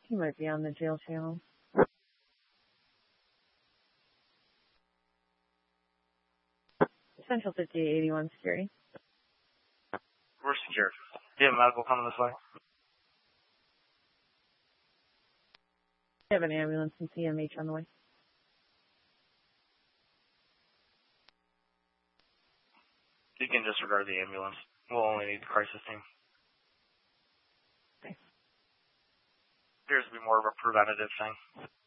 He might be on the jail channel. Central 5881 security. We're secured. Do you have medical coming this way? I have an ambulance and CMH on the way. You can disregard the ambulance. We'll only need the crisis team. Okay. Appears to be more of a preventative thing.